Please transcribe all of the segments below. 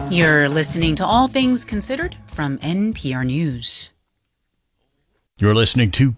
You're listening to All Things Considered from NPR News. You're listening to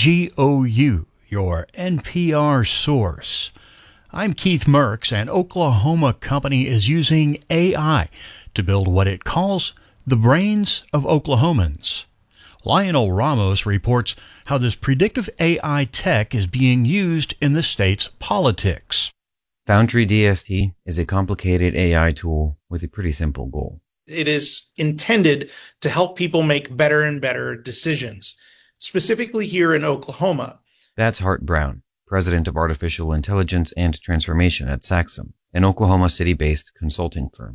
KGOU, your NPR source. I'm Keith Merks, and Oklahoma Company is using AI to build what it calls the brains of Oklahomans. Lionel Ramos reports how this predictive AI tech is being used in the state's politics. Foundry DST is a complicated AI tool with a pretty simple goal. It is intended to help people make better and better decisions, specifically here in Oklahoma. That's Hart Brown, president of Artificial Intelligence and Transformation at Saxum, an Oklahoma City-based consulting firm.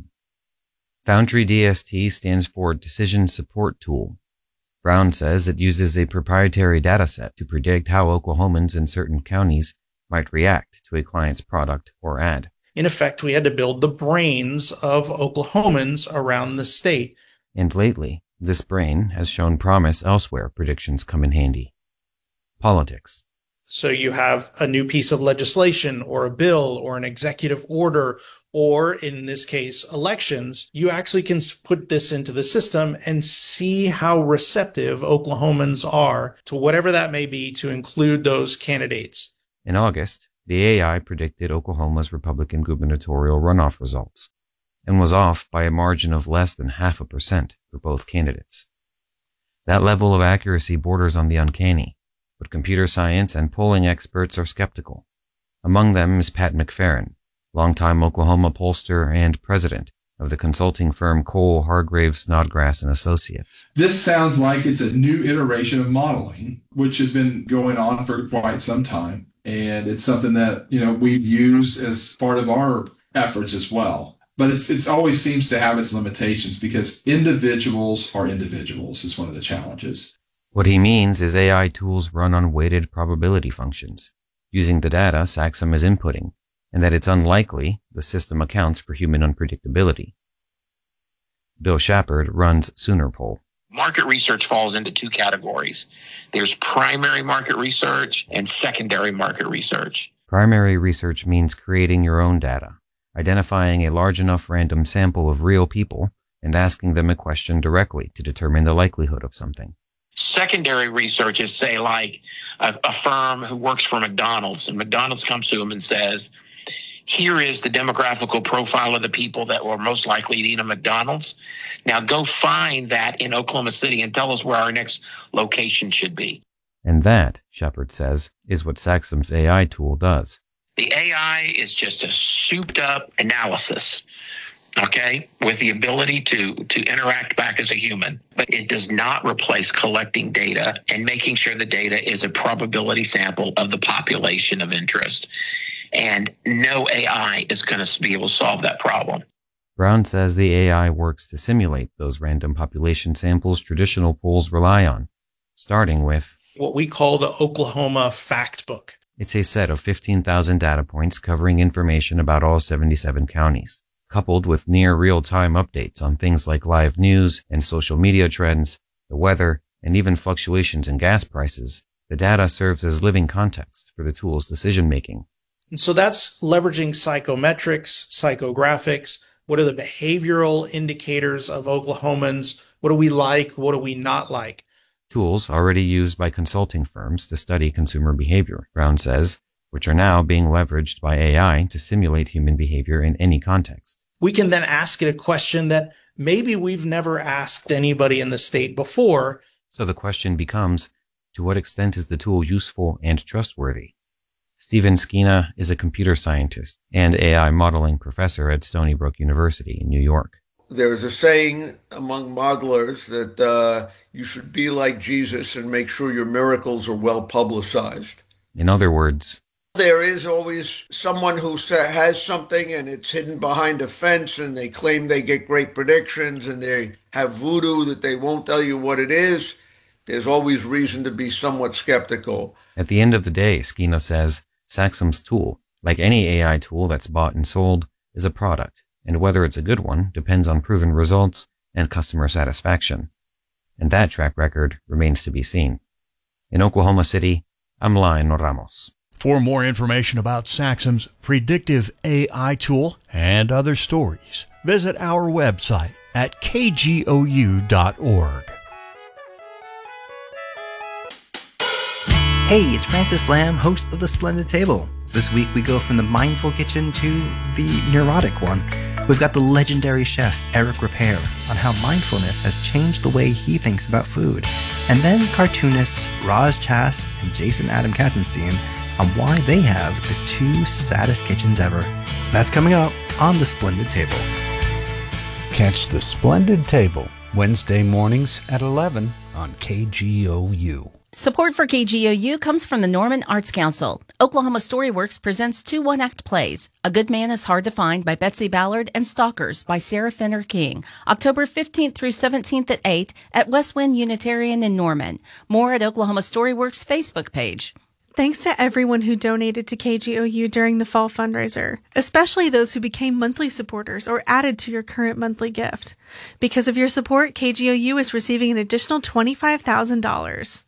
Foundry DST stands for Decision Support Tool. Brown says it uses a proprietary dataset to predict how Oklahomans in certain counties might react to a client's product or ad. In effect, we had to build the brains of Oklahomans around the state. And lately, this brain has shown promise elsewhere predictions come in handy. Politics. So you have a new piece of legislation or a bill or an executive order, or in this case, elections. You actually can put this into the system and see how receptive Oklahomans are to whatever that may be to include those candidates. In August, the AI predicted Oklahoma's Republican gubernatorial runoff results and was off by a margin of less than 0.5% for both candidates. That level of accuracy borders on the uncanny, but computer science and polling experts are skeptical. Among them is Pat McFerrin, longtime Oklahoma pollster and president of the consulting firm Cole Hargrave Snodgrass and Associates. This sounds like it's a new iteration of modeling, which has been going on for quite some time. And it's something that, we've used as part of our efforts as well. But it's always seems to have its limitations because individuals are individuals is one of the challenges. What he means is AI tools run on weighted probability functions, using the data Saxum is inputting, and that it's unlikely the system accounts for human unpredictability. Bill Shepard runs SoonerPoll. Market research falls into two categories. There's primary market research and secondary market research. Primary research means creating your own data, identifying a large enough random sample of real people and asking them a question directly to determine the likelihood of something. Secondary research is, say, like a firm who works for McDonald's, and McDonald's comes to them and says, here is the demographical profile of the people that were most likely to eat a McDonald's. Now go find that in Oklahoma City and tell us where our next location should be. And that, Shepard says, is what Saxum's AI tool does. The AI is just a souped up analysis, okay, with the ability to interact back as a human. But it does not replace collecting data and making sure the data is a probability sample of the population of interest. And no AI is going to be able to solve that problem. Brown says the AI works to simulate those random population samples traditional polls rely on, starting with what we call the Oklahoma Fact Book. It's a set of 15,000 data points covering information about all 77 counties, coupled with near real-time updates on things like live news and social media trends, the weather, and even fluctuations in gas prices. The data serves as living context for the tool's decision-making. And so that's leveraging psychometrics, psychographics. What are the behavioral indicators of Oklahomans? What do we like? What do we not like? Tools already used by consulting firms to study consumer behavior, Brown says, which are now being leveraged by AI to simulate human behavior in any context. We can then ask it a question that maybe we've never asked anybody in the state before. So the question becomes, to what extent is the tool useful and trustworthy? Stephen Skina is a computer scientist and AI modeling professor at Stony Brook University in New York. There's a saying among modelers that you should be like Jesus and make sure your miracles are well publicized. In other words, there is always someone who has something and it's hidden behind a fence and they claim they get great predictions and they have voodoo that they won't tell you what it is. There's always reason to be somewhat skeptical. At the end of the day, Skina says, Saxum's tool, like any AI tool that's bought and sold, is a product, and whether it's a good one depends on proven results and customer satisfaction. And that track record remains to be seen. In Oklahoma City, I'm Lionel Ramos. For more information about Saxum's predictive AI tool and other stories, visit our website at kgou.org. Hey, it's Francis Lamb, host of The Splendid Table. This week we go from the mindful kitchen to the neurotic one. We've got the legendary chef Eric Ripert on how mindfulness has changed the way he thinks about food. And then cartoonists Roz Chast and Jason Adam Katzenstein on why they have the 2 saddest kitchens ever. That's coming up on The Splendid Table. Catch The Splendid Table Wednesday mornings at 11 on KGOU. Support for KGOU comes from the Norman Arts Council. Oklahoma Storyworks presents 2 one-act plays. A Good Man is Hard to Find by Betsy Ballard and Stalkers by Sarah Fenner King. October 15th through 17th at 8 at West Wind Unitarian in Norman. More at Oklahoma Storyworks Facebook page. Thanks to everyone who donated to KGOU during the fall fundraiser, especially those who became monthly supporters or added to your current monthly gift. Because of your support, KGOU is receiving an additional $25,000.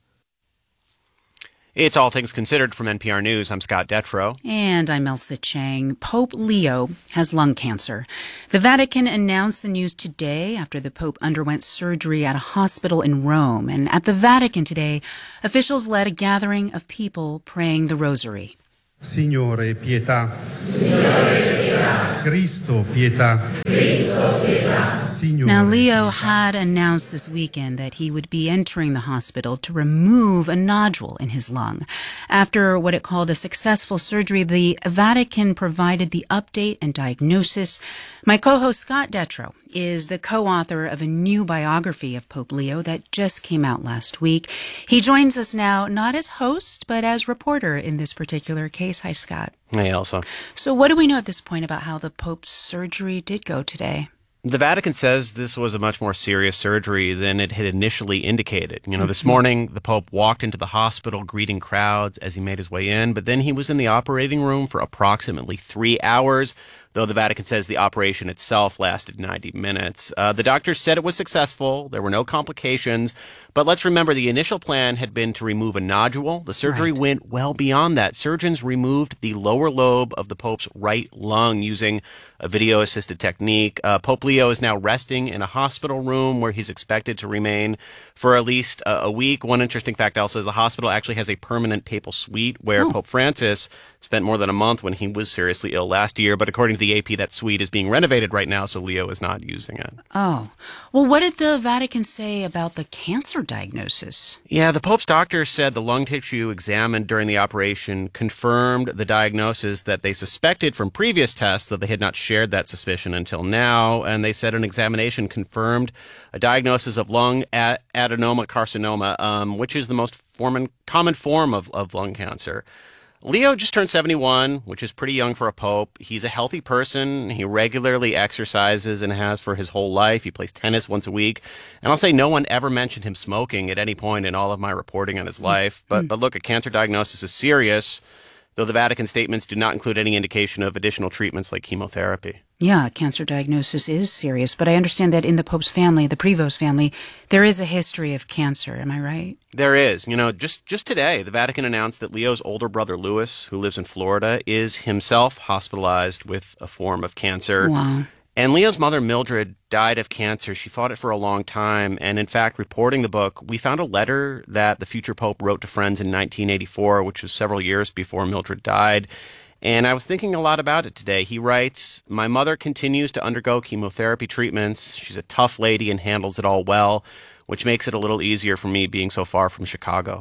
It's All Things Considered from NPR News. I'm Scott Detrow. And I'm Elsa Chang. Pope Leo has lung cancer. The Vatican announced the news today after the Pope underwent surgery at a hospital in Rome. And at the Vatican today, officials led a gathering of people praying the rosary. Signore, pietà. Signore, pietà. Cristo, pietà. Cristo, pietà. Signore, now, Leo had announced this weekend that he would be entering the hospital to remove a nodule in his lung. After what it called a successful surgery, the Vatican provided the update and diagnosis. My co-host Scott Detrow is the co-author of a new biography of Pope Leo that just came out last week. He joins us now not as host, but as reporter in this particular case. Hi, Scott. Hey, Elsa. So what do we know at this point about how the Pope's surgery did go today? The Vatican says this was a much more serious surgery than it had initially indicated. This morning, the Pope walked into the hospital greeting crowds as he made his way in, but then he was in the operating room for approximately 3 hours, though the Vatican says the operation itself lasted 90 minutes. The doctors said it was successful. There were no complications. But let's remember, the initial plan had been to remove a nodule. The surgery went well beyond that. Surgeons removed the lower lobe of the Pope's right lung using a video-assisted technique. Pope Leo is now resting in a hospital room where he's expected to remain for at least a week. One interesting fact, Elsa, is the hospital actually has a permanent papal suite where Pope Francis spent more than a month when he was seriously ill last year. But according to the AP, that suite is being renovated right now, so Leo is not using it. Oh. Well, what did the Vatican say about the cancer diagnosis? Yeah, the Pope's doctor said the lung tissue examined during the operation confirmed the diagnosis that they suspected from previous tests, though they had not shared that suspicion until now. And they said an examination confirmed a diagnosis of lung adenoma carcinoma, which is the most common form of lung cancer. Leo just turned 71, which is pretty young for a pope. He's a healthy person. He regularly exercises and has for his whole life. He plays tennis once a week. And I'll say no one ever mentioned him smoking at any point in all of my reporting on his life. But look, a cancer diagnosis is serious, though the Vatican statements do not include any indication of additional treatments like chemotherapy. Yeah, cancer diagnosis is serious, but I understand that in the Pope's family, the Prevost family, there is a history of cancer. Am I right? There is. Just today, the Vatican announced that Leo's older brother, Louis, who lives in Florida, is himself hospitalized with a form of cancer. Wow. And Leo's mother, Mildred, died of cancer. She fought it for a long time. And in fact, reporting the book, we found a letter that the future Pope wrote to friends in 1984, which was several years before Mildred died. And I was thinking a lot about it today. He writes, "My mother continues to undergo chemotherapy treatments. She's a tough lady and handles it all well, which makes it a little easier for me being so far from Chicago."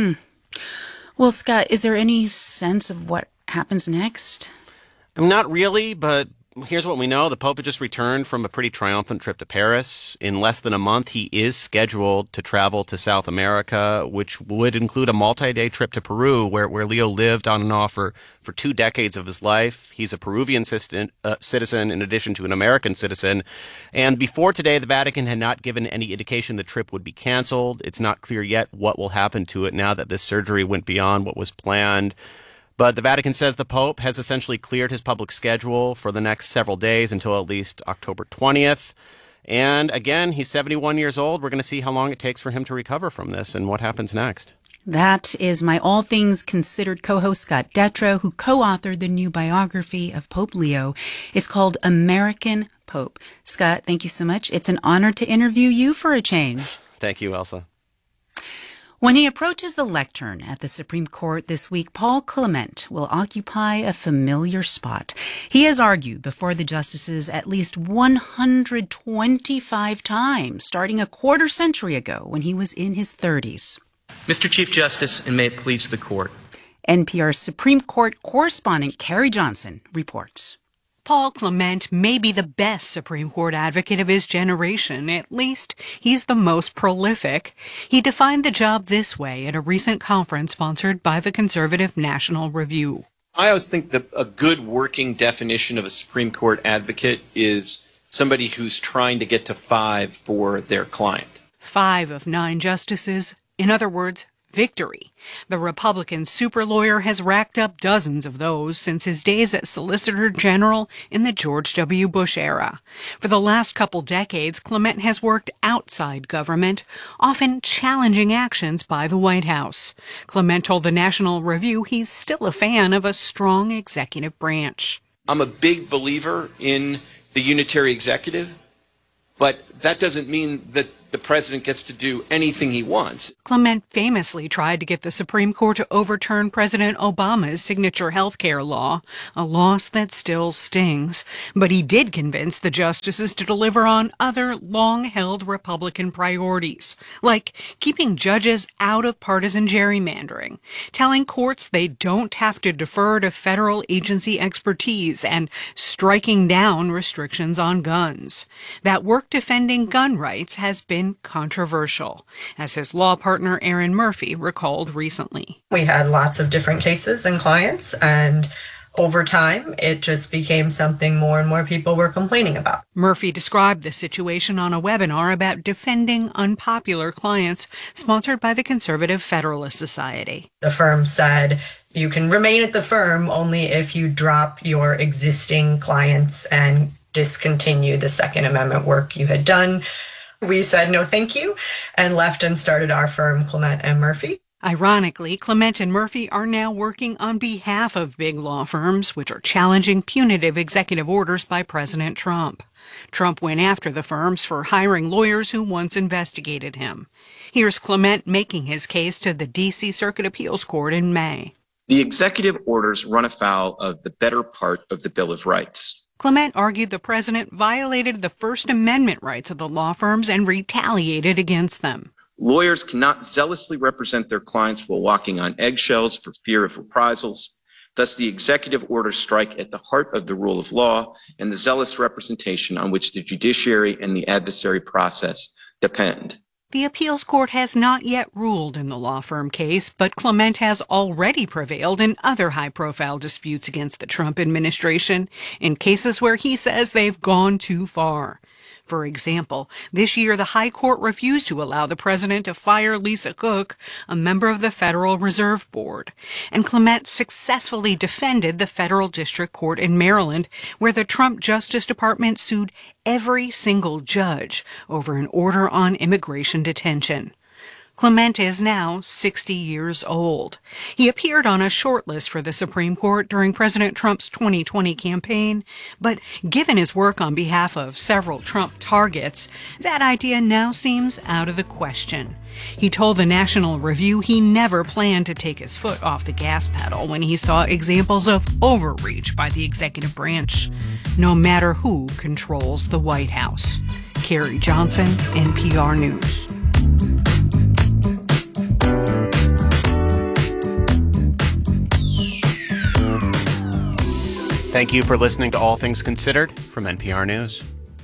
Well, Scott, is there any sense of what happens next? Not really, but here's what we know. The Pope had just returned from a pretty triumphant trip to Paris. In less than a month, he is scheduled to travel to South America, which would include a multi-day trip to Peru, where Leo lived on and off for 2 decades of his life. He's a Peruvian citizen in addition to an American citizen. And before today, the Vatican had not given any indication the trip would be canceled. It's not clear yet what will happen to it now that this surgery went beyond what was planned. But the Vatican says the Pope has essentially cleared his public schedule for the next several days until at least October 20th. And again, he's 71 years old. We're going to see how long it takes for him to recover from this and what happens next. That is my All Things Considered co-host Scott Detrow, who co-authored the new biography of Pope Leo. It's called American Pope. Scott, thank you so much. It's an honor to interview you for a change. Thank you, Elsa. When he approaches the lectern at the Supreme Court this week, Paul Clement will occupy a familiar spot. He has argued before the justices at least 125 times, starting a quarter century ago when he was in his 30s. Mr. Chief Justice, and may it please the Court. NPR's Supreme Court correspondent Carrie Johnson reports. Paul Clement may be the best Supreme Court advocate of his generation. At least, he's the most prolific. He defined the job this way at a recent conference sponsored by the conservative National Review. I always think that a good working definition of a Supreme Court advocate is somebody who's trying to get to 5 for their client. 5 of 9 justices. In other words, victory. The Republican super lawyer has racked up dozens of those since his days as Solicitor General in the George W. Bush era. For the last couple decades, Clement has worked outside government, often challenging actions by the White House. Clement told the National Review he's still a fan of a strong executive branch. I'm a big believer in the unitary executive, but that doesn't mean that the president gets to do anything he wants. Clement famously tried to get the Supreme Court to overturn President Obama's signature health care law, a loss that still stings. But he did convince the justices to deliver on other long-held Republican priorities, like keeping judges out of partisan gerrymandering, telling courts they don't have to defer to federal agency expertise, and striking down restrictions on guns. That work defending gun rights has been controversial, as his law partner Erin Murphy recalled recently. We had lots of different cases and clients, and over time, it just became something more and more people were complaining about. Murphy described the situation on a webinar about defending unpopular clients sponsored by the Conservative Federalist Society. The firm said, you can remain at the firm only if you drop your existing clients and discontinue the Second Amendment work you had done. We said no thank you and left and started our firm, Clement and Murphy. Ironically, Clement and Murphy are now working on behalf of big law firms, which are challenging punitive executive orders by President Trump. Trump went after the firms for hiring lawyers who once investigated him. Here's Clement making his case to the D.C. Circuit Appeals Court in May. The executive orders run afoul of the better part of the Bill of Rights. Clement argued the president violated the First Amendment rights of the law firms and retaliated against them. Lawyers cannot zealously represent their clients while walking on eggshells for fear of reprisals. Thus, the executive orders strike at the heart of the rule of law and the zealous representation on which the judiciary and the adversary process depend. The appeals court has not yet ruled in the law firm case, but Clement has already prevailed in other high-profile disputes against the Trump administration, in cases where he says they've gone too far. For example, this year the High Court refused to allow the president to fire Lisa Cook, a member of the Federal Reserve Board. And Clement successfully defended the Federal District Court in Maryland, where the Trump Justice Department sued every single judge over an order on immigration detention. Clement is now 60 years old. He appeared on a short list for the Supreme Court during President Trump's 2020 campaign, but given his work on behalf of several Trump targets, that idea now seems out of the question. He told the National Review he never planned to take his foot off the gas pedal when he saw examples of overreach by the executive branch, no matter who controls the White House. Carrie Johnson, NPR News. Thank you for listening to All Things Considered from NPR News.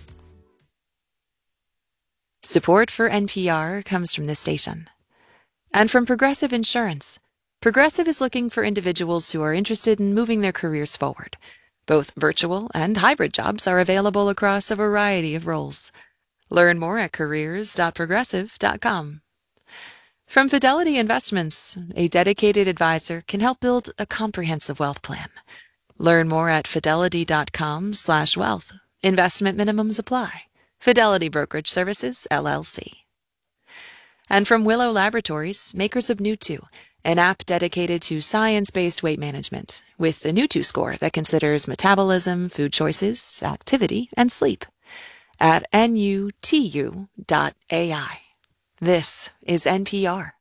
Support for NPR comes from this station. And from Progressive Insurance. Progressive is looking for individuals who are interested in moving their careers forward. Both virtual and hybrid jobs are available across a variety of roles. Learn more at careers.progressive.com. From Fidelity Investments, a dedicated advisor can help build a comprehensive wealth plan. Learn more at fidelity.com/wealth. Investment minimums apply. Fidelity Brokerage Services, LLC. And from Willow Laboratories, makers of Nutu, an app dedicated to science-based weight management, with a Nutu score that considers metabolism, food choices, activity, and sleep. At nutu.ai. This is NPR.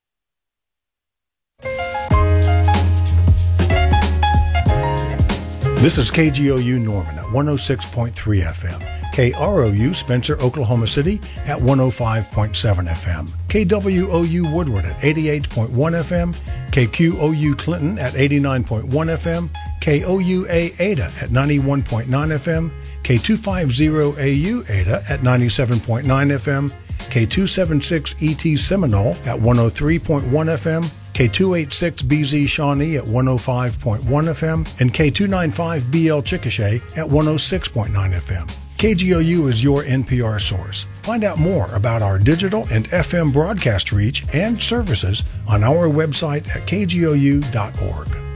This is KGOU Norman at 106.3 FM. KROU Spencer, Oklahoma City at 105.7 FM. KWOU Woodward at 88.1 FM. KQOU Clinton at 89.1 FM. KOUA Ada at 91.9 FM. K250AU Ada at 97.9 FM. K276ET Seminole at 103.1 FM. K286BZ Shawnee at 105.1 FM, and K295BL Chickasha at 106.9 FM. KGOU is your NPR source. Find out more about our digital and FM broadcast reach and services on our website at kgou.org.